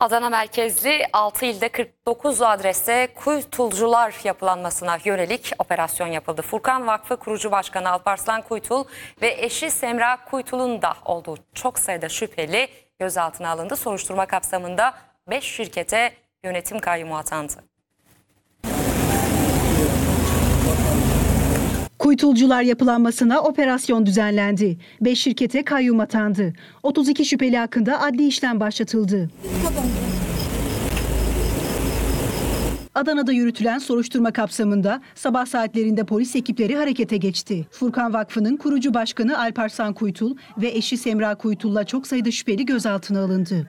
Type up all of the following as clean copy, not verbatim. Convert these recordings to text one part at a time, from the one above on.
Adana merkezli 6 ilde 49 adreste kuytulcular yapılanmasına yönelik operasyon yapıldı. Furkan Vakfı kurucu başkanı Alparslan Kuytul ve eşi Semra Kuytul'un da olduğu çok sayıda şüpheli gözaltına alındı. Soruşturma kapsamında 5 şirkete yönetim kayyumu atandı. Kuytulcular yapılanmasına operasyon düzenlendi. 5 şirkete kayyum atandı. 32 şüpheli hakkında adli işlem başlatıldı. Adana'da yürütülen soruşturma kapsamında sabah saatlerinde polis ekipleri harekete geçti. Furkan Vakfı'nın kurucu başkanı Alparslan Kuytul ve eşi Semra Kuytul'la çok sayıda şüpheli gözaltına alındı.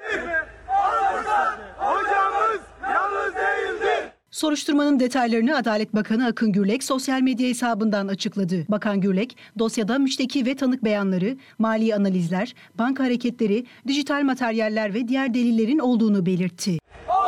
Soruşturmanın detaylarını Adalet Bakanı Akın Gürlek sosyal medya hesabından açıkladı. Bakan Gürlek, dosyada müşteki ve tanık beyanları, mali analizler, banka hareketleri, dijital materyaller ve diğer delillerin olduğunu belirtti.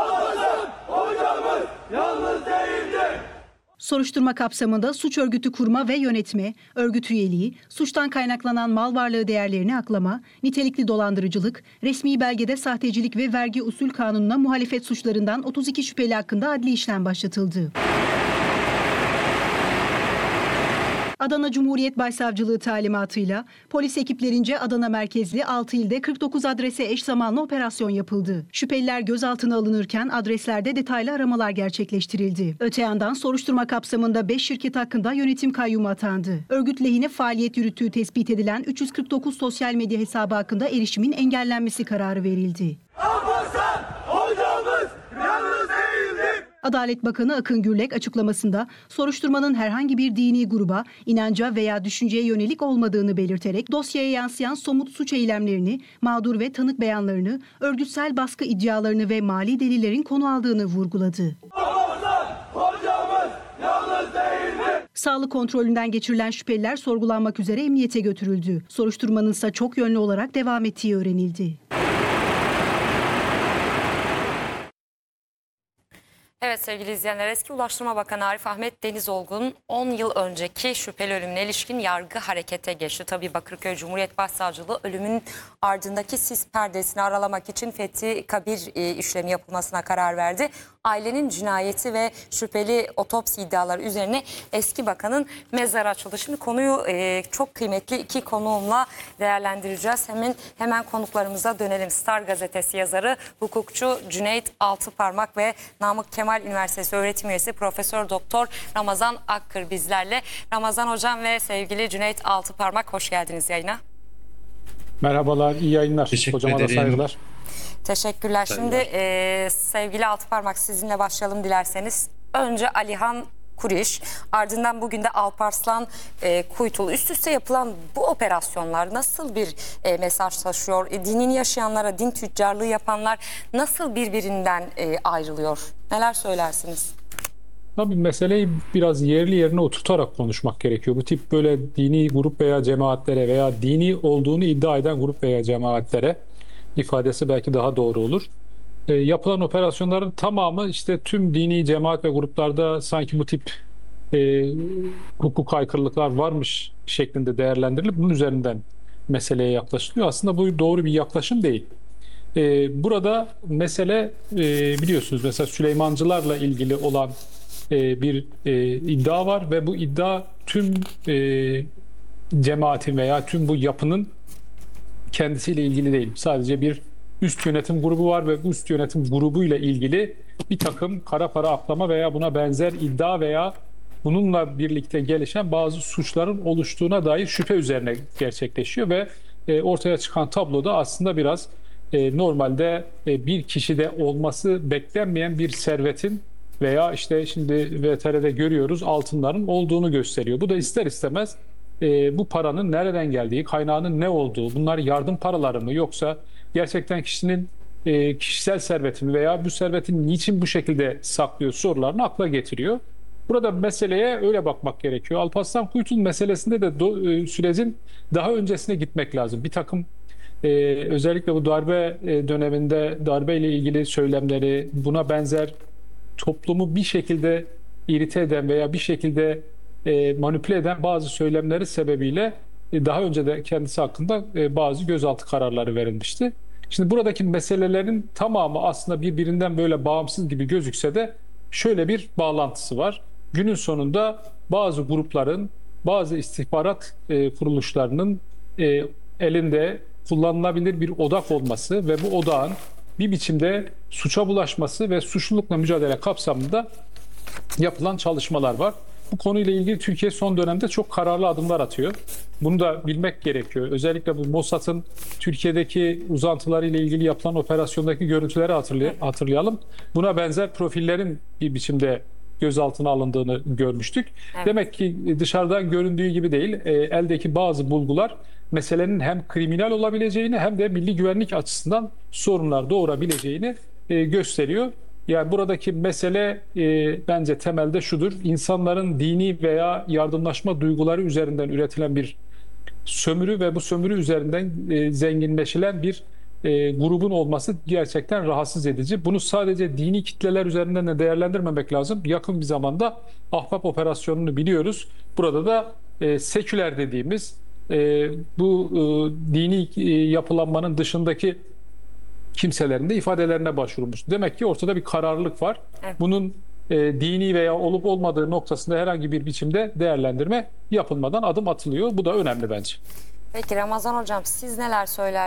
Soruşturma kapsamında suç örgütü kurma ve yönetme, örgüt üyeliği, suçtan kaynaklanan mal varlığı değerlerini aklama, nitelikli dolandırıcılık, resmi belgede sahtecilik ve vergi usul kanununa muhalefet suçlarından 32 şüpheli hakkında adli işlem başlatıldı. Adana Cumhuriyet Başsavcılığı talimatıyla polis ekiplerince Adana merkezli 6 ilde 49 adrese eş zamanlı operasyon yapıldı. Şüpheliler gözaltına alınırken adreslerde detaylı aramalar gerçekleştirildi. Öte yandan soruşturma kapsamında 5 şirket hakkında yönetim kayyumu atandı. Örgüt lehine faaliyet yürüttüğü tespit edilen 349 sosyal medya hesabı hakkında erişimin engellenmesi kararı verildi. Adalet Bakanı Akın Gürlek açıklamasında soruşturmanın herhangi bir dini gruba, inanca veya düşünceye yönelik olmadığını belirterek dosyaya yansıyan somut suç eylemlerini, mağdur ve tanık beyanlarını, örgütsel baskı iddialarını ve mali delillerin konu aldığını vurguladı. Sağlık kontrolünden geçirilen şüpheliler sorgulanmak üzere emniyete götürüldü. Soruşturmanın ise çok yönlü olarak devam ettiği öğrenildi. Evet sevgili izleyenler, eski Ulaştırma Bakanı Arif Ahmet Denizolgun 10 yıl önceki şüpheli ölümüne ilişkin yargı harekete geçti. Tabii Bakırköy Cumhuriyet Başsavcılığı ölümün ardındaki sis perdesini aralamak için fethi kabir işlemi yapılmasına karar verdi. Ailenin cinayeti ve şüpheli otopsi iddiaları üzerine eski bakanın mezarı açıldı. Şimdi konuyu çok kıymetli iki konuğumla değerlendireceğiz. Hemen konuklarımıza dönelim. Star gazetesi yazarı, hukukçu Cüneyt Altıparmak ve Namık Kemal Üniversitesi öğretim üyesi Profesör Doktor Ramazan Akkır bizlerle. Ramazan hocam ve sevgili Cüneyt Altıparmak, hoş geldiniz yayına. Merhabalar, iyi yayınlar. Teşekkür Hocama ederim. da saygılar. Teşekkürler. Şimdi sevgili Altıparmak, sizinle başlayalım dilerseniz. Önce Alihan Kuriş, ardından bugün de Alparslan Kuytul. Üst üste yapılan bu operasyonlar nasıl bir mesaj taşıyor? Dinini yaşayanlara, din tüccarlığı yapanlar nasıl birbirinden ayrılıyor? Neler söylersiniz? Tabii meseleyi biraz yerli yerine oturtarak konuşmak gerekiyor. Bu tip böyle dini grup veya cemaatlere veya dini olduğunu iddia eden grup veya cemaatlere ifadesi belki daha doğru olur. Yapılan operasyonların tamamı işte tüm dini cemaat ve gruplarda sanki bu tip hukuk aykırılıklar varmış şeklinde değerlendirilip bunun üzerinden meseleye yaklaşılıyor. Aslında bu doğru bir yaklaşım değil. Burada mesele biliyorsunuz mesela Süleymancılarla ilgili olan bir iddia var ve bu iddia tüm cemaatin veya tüm bu yapının kendisiyle ilgili değil. Sadece bir üst yönetim grubu var ve bu üst yönetim grubuyla ilgili bir takım kara para aklama veya buna benzer iddia veya bununla birlikte gelişen bazı suçların oluştuğuna dair şüphe üzerine gerçekleşiyor ve ortaya çıkan tabloda aslında biraz normalde bir kişide olması beklenmeyen bir servetin veya işte şimdi VTR'de görüyoruz altınların olduğunu gösteriyor. Bu da ister istemez bu paranın nereden geldiği, kaynağının ne olduğu, bunlar yardım paraları mı yoksa gerçekten kişinin kişisel serveti mi veya bu servetin niçin bu şekilde saklıyor sorularını akla getiriyor. Burada meseleye öyle bakmak gerekiyor. Alparslan Kuytul meselesinde de sürecin daha öncesine gitmek lazım. Bir takım özellikle bu darbe döneminde darbeyle ilgili söylemleri, buna benzer toplumu bir şekilde irite eden veya bir şekilde manipüle eden bazı söylemleri sebebiyle daha önce de kendisi hakkında bazı gözaltı kararları verilmişti. Şimdi buradaki meselelerin tamamı aslında birbirinden böyle bağımsız gibi gözükse de şöyle bir bağlantısı var. Günün sonunda bazı grupların, bazı istihbarat kuruluşlarının elinde kullanılabilir bir odak olması ve bu odağın bir biçimde suça bulaşması ve suçlulukla mücadele kapsamında yapılan çalışmalar var. Bu konuyla ilgili Türkiye son dönemde çok kararlı adımlar atıyor. Bunu da bilmek gerekiyor. Özellikle bu Mossad'ın Türkiye'deki uzantılarıyla ilgili yapılan operasyondaki görüntüleri hatırlayalım. Buna benzer profillerin bir biçimde gözaltına alındığını görmüştük. Evet. Demek ki dışarıdan göründüğü gibi değil, eldeki bazı bulgular meselenin hem kriminal olabileceğini hem de milli güvenlik açısından sorunlar doğurabileceğini gösteriyor. Yani buradaki mesele bence temelde şudur: İnsanların dini veya yardımlaşma duyguları üzerinden üretilen bir sömürü ve bu sömürü üzerinden zenginleşilen bir grubun olması gerçekten rahatsız edici. Bunu sadece dini kitleler üzerinden de değerlendirmemek lazım. Yakın bir zamanda Ahbap operasyonunu biliyoruz. Burada da seküler dediğimiz bu dini yapılanmanın dışındaki kimselerin de ifadelerine başvurulmuş. Demek ki ortada bir kararlılık var. Evet. Bunun dini veya olup olmadığı noktasında herhangi bir biçimde değerlendirme yapılmadan adım atılıyor. Bu da önemli bence. Peki Ramazan Hocam, siz neler söylersiniz?